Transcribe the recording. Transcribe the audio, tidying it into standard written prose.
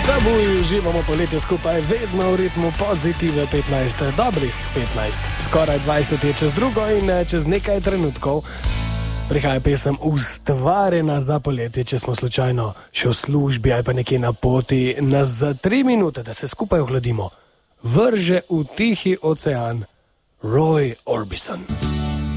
Tabuj, uživamo poletje skupaj, vedno v ritmu pozitive 15, dobrih 15, skoraj 20 je čez drugo in čez nekaj trenutkov prihaja pesem ustvarjena za poletje, če smo slučajno še v službi ali pa nekje na poti, nas za 3 minute, da se skupaj ohladimo, vrže v tihi ocean Roy Orbison.